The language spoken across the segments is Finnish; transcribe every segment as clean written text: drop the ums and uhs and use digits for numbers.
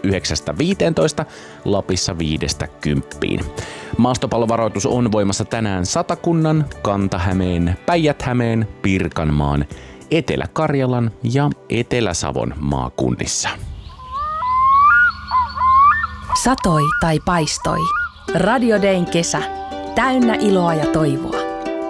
9–15, Lapissa 5–10. Maastopallovaroitus on voimassa tänään Satakunnan, Kanta-Hämeen, Päijät-Hämeen, Pirkanmaan, Etelä-Karjalan ja Etelä-Savon maakunnissa. Satoi tai paistoi. Radio Dayn kesä. Täynnä iloa ja toivoa.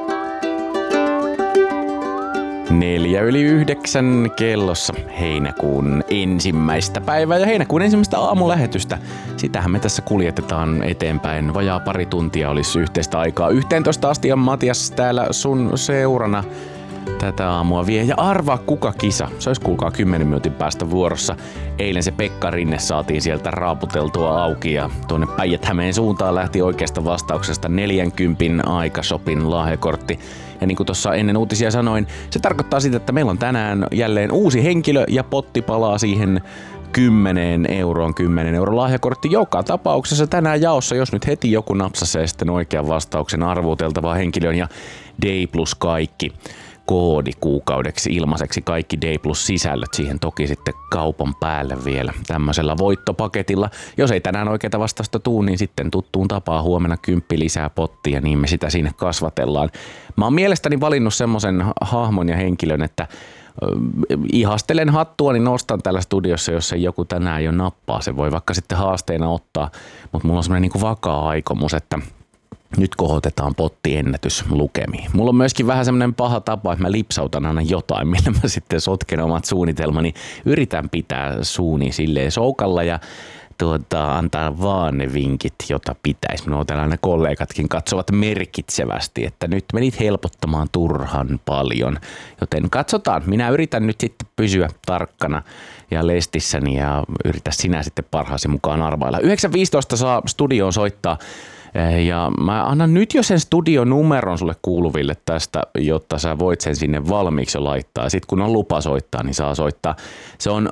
8:04 kellossa heinäkuun ensimmäistä päivää ja heinäkuun ensimmäistä aamulähetystä. Sitähän me tässä kuljetetaan eteenpäin. Vajaa pari tuntia olisi yhteistä aikaa. 11 asti ja Matias täällä sun seurana tätä aamua vie. Ja arvaa kuka kisa. Se olisi kuulkaa 10 minuutin päästä vuorossa. Eilen se Pekka Rinne saatiin sieltä raaputeltua auki ja tuonne Päijät-Hämeen suuntaan lähti oikeasta vastauksesta 40 Aikashopin lahjakortti. Ja niin kuin tuossa ennen uutisia sanoin, se tarkoittaa sitä, että meillä on tänään jälleen uusi henkilö ja potti palaa siihen 10 € lahjakortti joka tapauksessa tänään jaossa, jos nyt heti joku napsasee sitten oikean vastauksen arvuuteltavaa henkilön ja Day Plus kaikki koodi kuukaudeksi ilmaiseksi, kaikki Day Plus sisällöt siihen toki sitten kaupan päälle vielä tämmöisellä voittopaketilla. Jos ei tänään oikeata vastausta tuu, niin sitten tuttuun tapaan huomenna 10 lisää pottia, niin me sitä siinä kasvatellaan. Mä oon mielestäni valinnut semmoisen hahmon ja henkilön, että ihastelen hattua, niin nostan täällä studiossa, jos ei joku tänään jo nappaa. Se voi vaikka sitten haasteena ottaa, mutta mulla on semmoinen niin kuin vakaa aikomus, että nyt kohotetaan pottiennätys lukemiin. Mulla on myöskin vähän semmoinen paha tapa, että mä lipsautan aina jotain, millä mä sitten sotken omat suunnitelmani. Yritän pitää suuni silleen soukalla ja antaa vaan ne vinkit, jota pitäisi. Minua tällainen kollegatkin katsovat merkitsevästi, että nyt menit helpottamaan turhan paljon. Joten katsotaan. Minä yritän nyt sitten pysyä tarkkana ja lestissäni ja yritä sinä sitten parhaasi mukaan arvailla. 9.15 saa studioon soittaa. Ja mä annan nyt jo sen studionumeron sulle kuuluville tästä, jotta sä voit sen sinne valmiiksi jo laittaa. Sitten kun on lupa soittaa, niin saa soittaa. Se on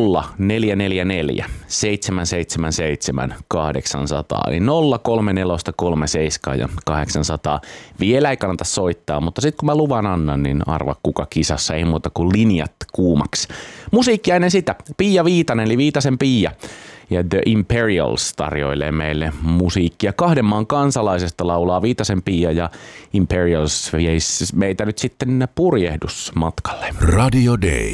0444 777 800. Eli 03437 ja 800. Vielä ei kannata soittaa, mutta sitten kun mä luvan annan, niin arva kuka kisassa. Ei muuta kuin linjat kuumaksi. Musiikkia ennen sitä. Pia Viitanen, eli Viitasen Pia. Ja The Imperials tarjoilee meille musiikkia. 2 maan kansalaisesta laulaa Viitasen Pia ja Imperials veisi meitä nyt sitten purjehdusmatkalle. Radio Day.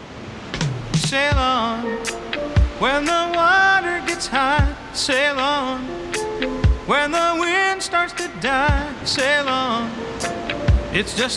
Sail on when the water gets high. Sail on when the wind starts to die. Sail on. It's just